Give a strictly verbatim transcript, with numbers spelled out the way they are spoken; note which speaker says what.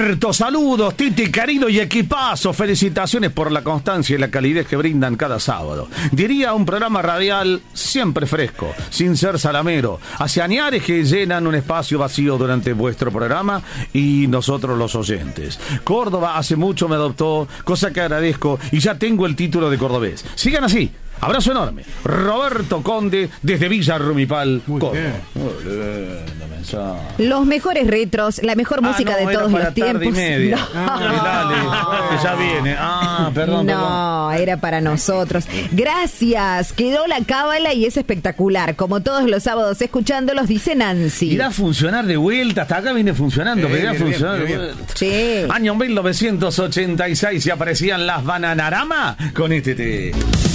Speaker 1: Roberto, saludos, Titi querido y equipazo. Felicitaciones por la constancia y la calidez que brindan cada sábado. Diría un programa radial siempre fresco, sin ser salamero. Hacia añares que llenan un espacio vacío durante vuestro programa y nosotros los oyentes. Córdoba hace mucho me adoptó, cosa que agradezco y ya tengo el título de cordobés. Sigan así. Abrazo enorme. Roberto Conde, desde Villa Rumipal,
Speaker 2: Muy
Speaker 1: Córdoba.
Speaker 2: bien.
Speaker 1: Muy lindo mensaje.
Speaker 3: Los mejores retros, la mejor
Speaker 1: Ah,
Speaker 3: música
Speaker 1: no,
Speaker 3: de
Speaker 1: era
Speaker 3: todos
Speaker 1: para
Speaker 3: los
Speaker 1: tarde
Speaker 3: tiempos.
Speaker 1: y media.
Speaker 3: No.
Speaker 1: Ah, dale, que ya viene. Ah, perdón,
Speaker 3: No, era para nosotros. Gracias, quedó la cábala y es espectacular. Como todos los sábados escuchándolos, dice Nancy.
Speaker 1: Irá a funcionar de vuelta, hasta acá viene funcionando,
Speaker 2: Sí,
Speaker 1: pero irá a
Speaker 2: bien,
Speaker 1: funcionar
Speaker 2: bien,
Speaker 1: de
Speaker 2: bien.
Speaker 1: vuelta.
Speaker 3: Sí.
Speaker 1: Año mil novecientos ochenta y seis y aparecían las Bananarama con este té.